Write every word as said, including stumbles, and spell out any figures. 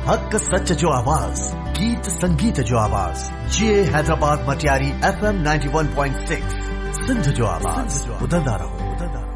हक सच जो आवाज, गीत संगीत जो आवाज, ये Hyderabad Matiari F M ninety one point six Sindh जो आवाज, ॿुधंदा रहो।